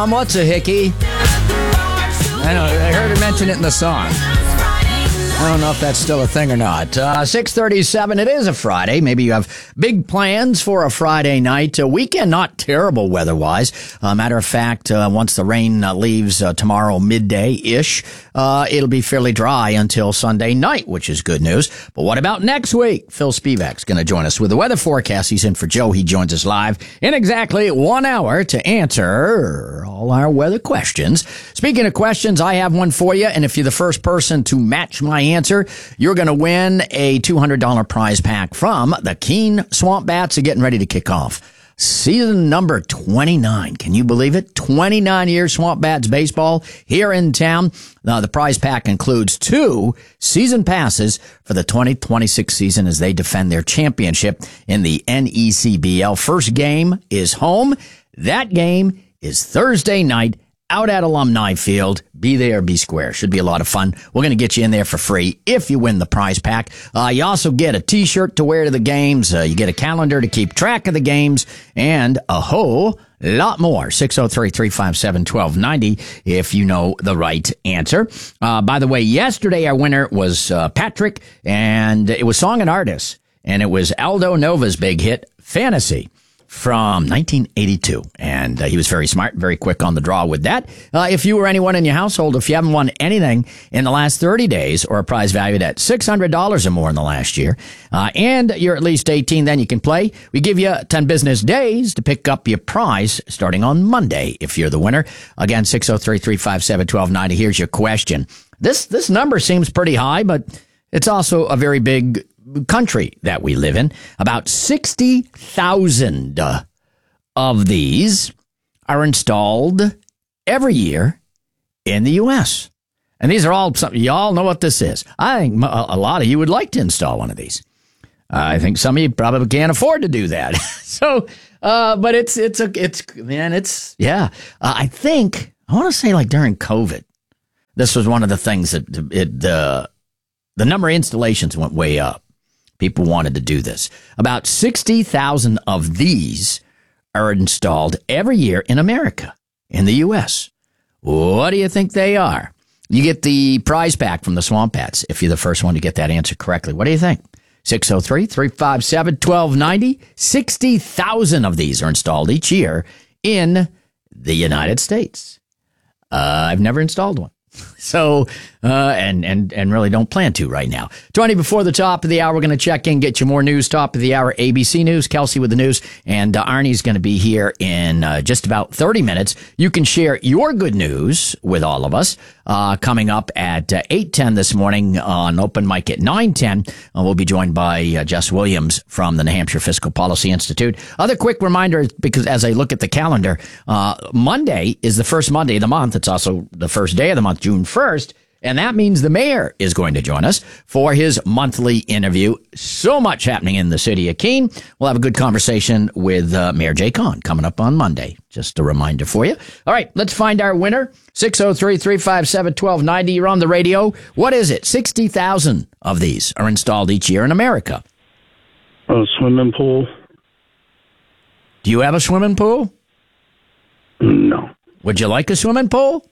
Mom, what's a hickey? I know, I heard her mention it in the song. I don't know if that's still a thing or not. 6:37, it is a Friday. Maybe you have big plans for a Friday night. A weekend, not terrible weather-wise. Matter of fact, once the rain leaves tomorrow midday-ish, it'll be fairly dry until Sunday night, which is good news. But what about next week? Phil Spivak's going to join us with the weather forecast. He's in for Joe. He joins us live in exactly 1 hour to answer all our weather questions. Speaking of questions, I have one for you, and if you're the first person to match my answer, you're going to win a $200 prize pack from the Keene Swamp Bats. Are getting ready to kick off season number 29. Can you believe it? 29 years Swamp Bats baseball here in town. Now, the prize pack includes 2 season passes for the 2026 season as they defend their championship in the NECBL. First game is home. That game is Thursday night out at Alumni Field. Be there, be square. Should be a lot of fun. We're going to get you in there for free if you win the prize pack. You also get a T-shirt to wear to the games. You get a calendar to keep track of the games and a whole lot more. 603-357-1290 if you know the right answer. By the way, yesterday our winner was Patrick, and it was Song and Artist, and it was Aldo Nova's big hit, Fantasy, from 1982. And he was very smart, very quick on the draw with that. If you or anyone in your household, if you haven't won anything in the last 30 days or a prize valued at $600 or more in the last year, and you're at least 18, then you can play. We give you 10 business days to pick up your prize starting on Monday if you're the winner. Again, 603-357-1290. Here's your question. This number seems pretty high, but it's also a very big country that we live in. About 60,000 of these are installed every year in the U.S. And these are all something, y'all know what this is. I think a lot of you would like to install one of these. I think some of you probably can't afford to do that. So, but I think, I want to say like during COVID, this was one of the things that the number of installations went way up. People wanted to do this. About 60,000 of these are installed every year in America, in the U.S. What do you think they are? You get the prize pack from the Swamp Bats if you're the first one to get that answer correctly. What do you think? 603-357-1290. 60,000 of these are installed each year in the United States. I've never installed one. So, and really don't plan to right now. 20 before the top of the hour, we're going to check in, get you more news. Top of the hour, ABC News, Kelsey with the news, and Arnie's going to be here in just about 30 minutes. You can share your good news with all of us coming up at 8:10 this morning on Open Mic at 9:10. We'll be joined by Jess Williams from the New Hampshire Fiscal Policy Institute. Other quick reminder, because as I look at the calendar, Monday is the first Monday of the month. It's also the first day of the month, June 1st. And that means the mayor is going to join us for his monthly interview. So much happening in the city of Keene. We'll have a good conversation with Mayor Jay Kahn coming up on Monday. Just a reminder for you. All right, let's find our winner. 603-357-1290. You're on the radio. What is it? 60,000 of these are installed each year in America. A swimming pool. Do you have a swimming pool? No. Would you like a swimming pool?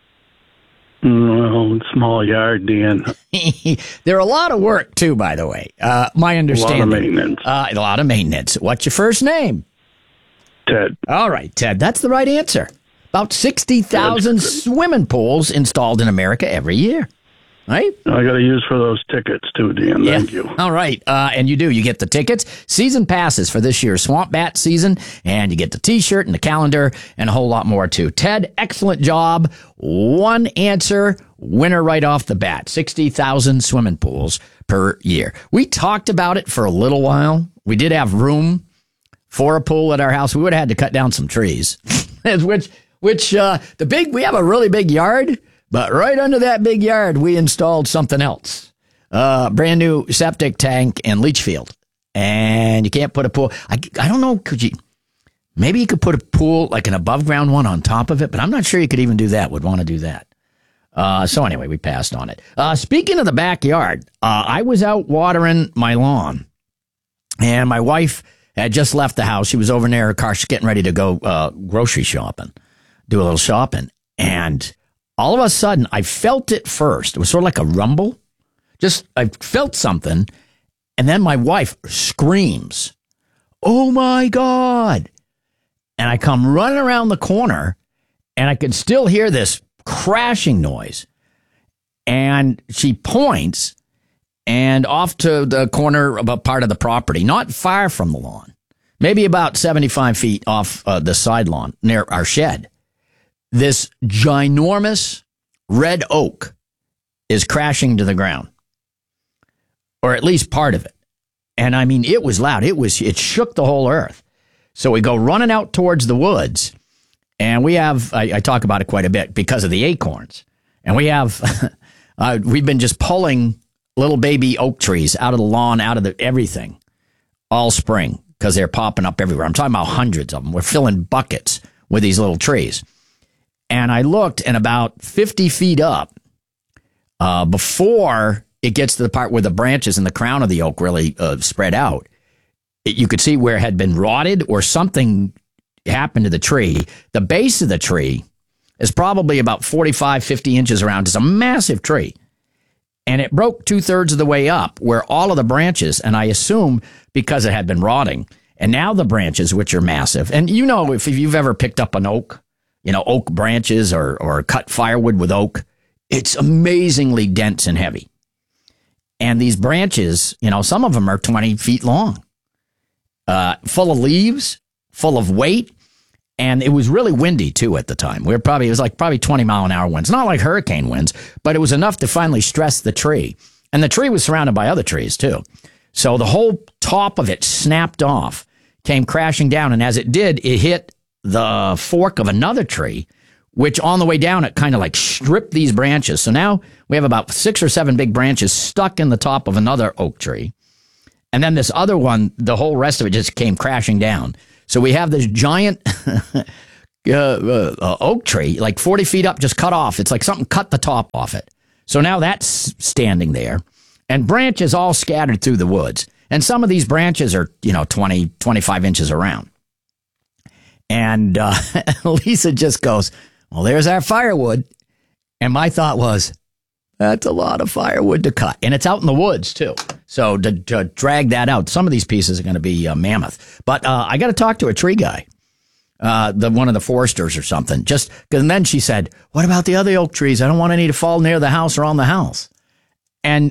No, small yard, Dan. They're a lot of work, too, by the way. My understanding. A lot of maintenance. A lot of maintenance. What's your first name? Ted. All right, Ted. That's the right answer. About 60,000 swimming pools installed in America every year. Right? I got to use for those tickets, too, Dan. Yeah. Thank you. All right. And you do. You get the tickets, season passes for this year's Swamp Bat season, and you get the T-shirt and the calendar and a whole lot more, too. Ted, excellent job. One answer, winner right off the bat. 60,000 swimming pools per year. We talked about it for a little while. We did have room for a pool at our house. We would have had to cut down some trees, we have a really big yard. But right under that big yard, we installed something else. Brand new septic tank and leach field. And you can't put a pool. I don't know, maybe you could put a pool, like an above ground one on top of it, but I'm not sure you could even do that, would want to do that. So anyway, we passed on it. Speaking of the backyard, I was out watering my lawn, and my wife had just left the house. She was over near her car. She's getting ready to go grocery shopping. do a little shopping. And all of a sudden, I felt it first. It was sort of like a rumble. I felt something. And then my wife screams, "Oh my God." And I come running around the corner and I could still hear this crashing noise. And she points and off to the corner of a part of the property, not far from the lawn, maybe about 75 feet off the side lawn near our shed. This ginormous red oak is crashing to the ground, or at least part of it. And I mean, it was loud. It shook the whole earth. So we go running out towards the woods, and we have, I talk about it quite a bit because of the acorns. And we have, we've been just pulling little baby oak trees out of the lawn, out of everything all spring because they're popping up everywhere. I'm talking about hundreds of them. We're filling buckets with these little trees. And I looked, and about 50 feet up, before it gets to the part where the branches and the crown of the oak really spread out, you could see where it had been rotted or something happened to the tree. The base of the tree is probably about 45, 50 inches around. It's a massive tree. And it broke 2/3 of the way up where all of the branches, and I assume because it had been rotting, and now the branches, which are massive. And you know, if you've ever picked up an oak, oak branches or cut firewood with oak, it's amazingly dense and heavy. And these branches, some of them are 20 feet long, full of leaves, full of weight. And it was really windy too at the time. It was probably 20-mile-an-hour winds. Not like hurricane winds, but it was enough to finally stress the tree. And the tree was surrounded by other trees too. So the whole top of it snapped off, came crashing down. And as it did, it hit the fork of another tree, which on the way down, it kind of like stripped these branches. So now we have about 6 or 7 big branches stuck in the top of another oak tree. And then this other one, the whole rest of it just came crashing down. So we have this giant oak tree, like 40 feet up, just cut off. It's like something cut the top off it. So now that's standing there, and branches all scattered through the woods. And some of these branches are, 20, 25 inches around. And Lisa just goes, "Well, there's our firewood." And my thought was, that's a lot of firewood to cut. And it's out in the woods, too. So to drag that out, some of these pieces are going to be mammoth. But I got to talk to a tree guy, one of the foresters or something. And then she said, "What about the other oak trees? I don't want any to fall near the house or on the house." And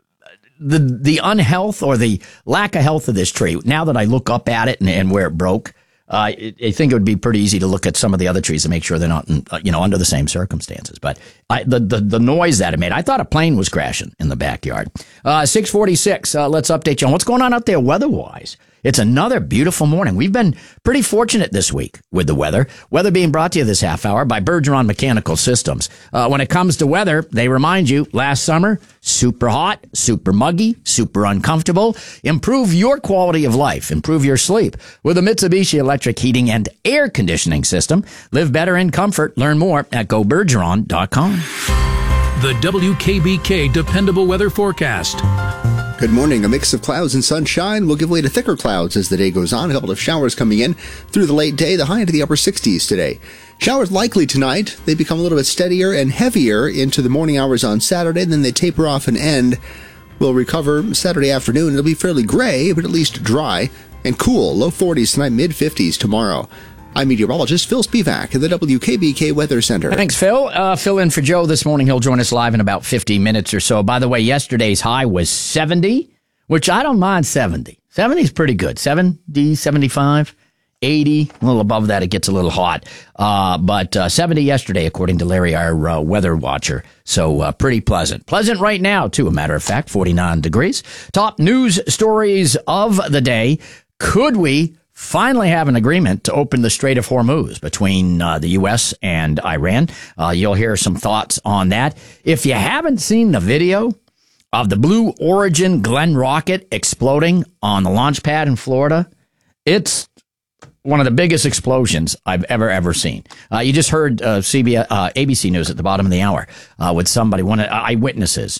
the unhealth or the lack of health of this tree, now that I look up at it and where it broke, I think it would be pretty easy to look at some of the other trees to make sure they're not, under the same circumstances. But the noise that it made, I thought a plane was crashing in the backyard. 6:46. Let's update you on what's going on out there weather-wise. It's another beautiful morning. We've been pretty fortunate this week with the weather. Weather being brought to you this half hour by Bergeron Mechanical Systems. When it comes to weather, they remind you, last summer, super hot, super muggy, super uncomfortable. Improve your quality of life. Improve your sleep with a Mitsubishi electric heating and air conditioning system. Live better in comfort. Learn more at gobergeron.com. The WKBK Dependable Weather Forecast. Good morning. A mix of clouds and sunshine will give way to thicker clouds as the day goes on. A couple of showers coming in through the late day, the high into the upper 60s today. Showers likely tonight. They become a little bit steadier and heavier into the morning hours on Saturday. Then they taper off and end. We'll recover Saturday afternoon. It'll be fairly gray, but at least dry and cool. Low 40s tonight, mid 50s tomorrow. I'm meteorologist Phil Spivak at the WKBK Weather Center. Thanks, Phil. Fill in for Joe this morning. He'll join us live in about 50 minutes or so. By the way, yesterday's high was 70, which I don't mind 70. 70 is pretty good. 70, 75, 80. A little above that, it gets a little hot. But 70 yesterday, according to Larry, our weather watcher. So pretty pleasant. Pleasant right now, too, a matter of fact, 49 degrees. Top news stories of the day. Could we finally have an agreement to open the Strait of Hormuz between the U.S. and Iran? You'll hear some thoughts on that. If you haven't seen the video of the Blue Origin Glenn rocket exploding on the launch pad in Florida, it's one of the biggest explosions I've ever seen. You just heard ABC News at the bottom of the hour with somebody, one of eyewitnesses.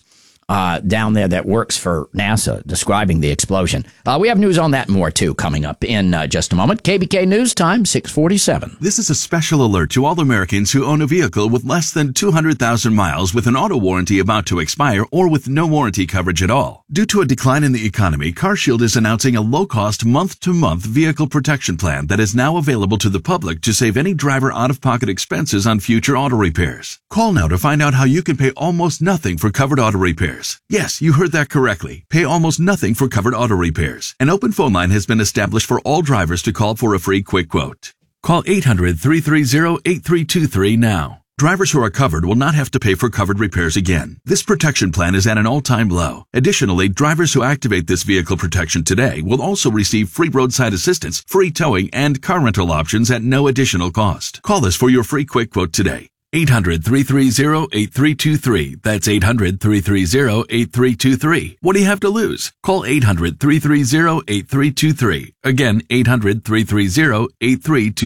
down there that works for NASA describing the explosion. We have news on that and more, too, coming up in just a moment. KBK News Time, 6:47. This is a special alert to all Americans who own a vehicle with less than 200,000 miles with an auto warranty about to expire or with no warranty coverage at all. Due to a decline in the economy, CarShield is announcing a low-cost month-to-month vehicle protection plan that is now available to the public to save any driver out-of-pocket expenses on future auto repairs. Call now to find out how you can pay almost nothing for covered auto repairs. Yes, you heard that correctly. Pay almost nothing for covered auto repairs. An open phone line has been established for all drivers to call for a free quick quote. Call 800-330-8323 now. Drivers who are covered will not have to pay for covered repairs again. This protection plan is at an all-time low. Additionally, drivers who activate this vehicle protection today will also receive free roadside assistance, free towing, and car rental options at no additional cost. Call us for your free quick quote today. 800-330-8323. That's 800-330-8323. What do you have to lose? Call 800-330-8323. Again, 800-330-8323.